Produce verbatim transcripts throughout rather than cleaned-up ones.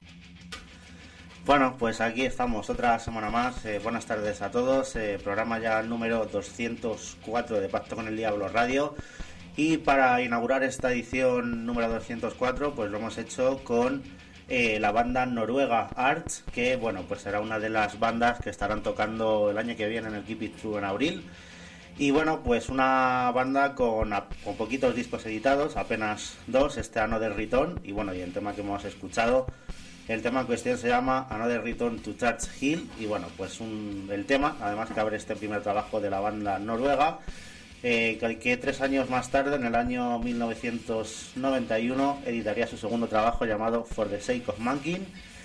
Bueno, pues aquí estamos otra semana más. Eh, buenas tardes a todos. Eh, programa ya número doscientos cuatro de Pacto con el Diablo Radio. Y para inaugurar esta edición número doscientos cuatro, pues lo hemos hecho con eh, la banda noruega Arts, que bueno, pues será una de las bandas que estarán tocando el año que viene en el Keep It True en abril. Y bueno, pues una banda con, con poquitos discos editados, apenas dos, este Another Return. Y bueno, y el tema que hemos escuchado, el tema en cuestión se llama Another Return to Church Hill. Y bueno, pues un, el tema, además que abre este primer trabajo de la banda noruega, eh, que, que tres años más tarde, en el año mil novecientos noventa y uno, editaría su segundo trabajo llamado For the Sake of Mankind.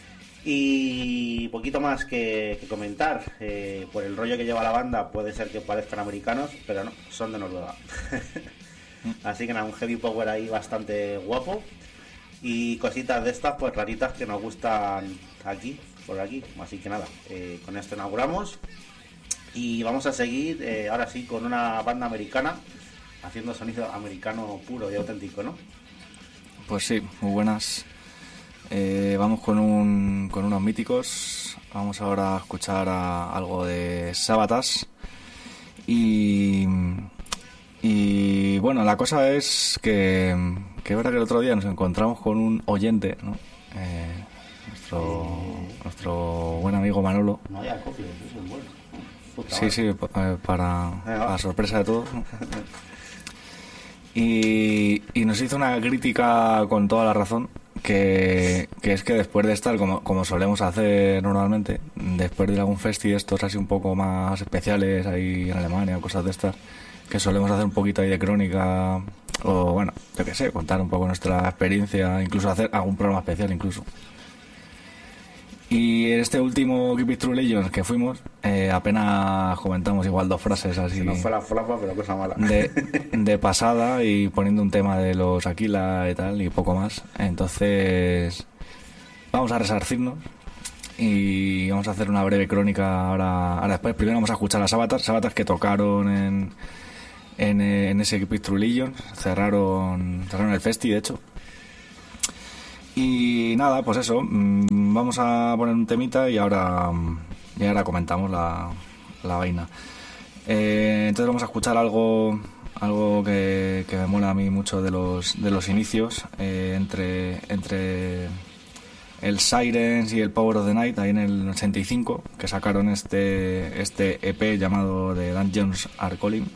Y poquito más que, que comentar. Eh, por el rollo que lleva la banda puede ser que parezcan americanos, pero no, son de Noruega. Así que nada, un heavy power ahí bastante guapo. Y cositas de estas pues raritas que nos gustan aquí, por aquí. Así que nada, eh, con esto inauguramos. Y vamos a seguir eh, ahora sí con una banda americana, haciendo sonido americano puro y auténtico, ¿no? Pues sí, muy buenas. Eh, vamos con un con unos míticos. Vamos ahora a escuchar a algo de Sabatas. Y y bueno, la cosa es que que es verdad que el otro día nos encontramos con un oyente, ¿no? Eh, nuestro nuestro buen amigo Manolo. No haya copia, eso es bueno. Puta sí, sí, para, para la sorpresa de todos. Y, y nos hizo una crítica con toda la razón. Que, que es que después de estar, como, como solemos hacer normalmente, después de algún festi de estos así un poco más especiales ahí en Alemania o cosas de estas, que solemos hacer un poquito ahí de crónica, o bueno, yo qué sé, contar un poco nuestra experiencia, incluso hacer algún programa especial incluso. Y en este último Keep It True Legends que fuimos, eh, apenas comentamos igual dos frases así. Si no fue la flapa, pero cosa mala. De, de pasada, y poniendo un tema de los Aquila y tal, y poco más. Entonces, vamos a resarcirnos y vamos a hacer una breve crónica ahora, ahora después. Primero vamos a escuchar a Sabatas, Sabatas que tocaron en, en, en ese Keep It True Legends. Cerraron, cerraron el festi, de hecho. Y nada, pues eso, vamos a poner un temita y ahora, y ahora comentamos la, la vaina. Eh, entonces vamos a escuchar algo algo que, que me mola a mí mucho de los de los inicios, eh, entre entre el Sirens y el Power of the Night, ahí en el ochenta y cinco, que sacaron este este E P llamado The Dungeons Are Calling.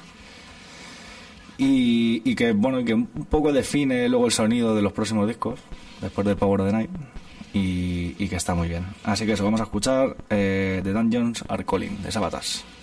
Y, y que bueno, que un poco define luego el sonido de los próximos discos después de Power of the Night, y, y que está muy bien. Así que eso, vamos a escuchar eh, The Dungeons Are Calling de Sabatas.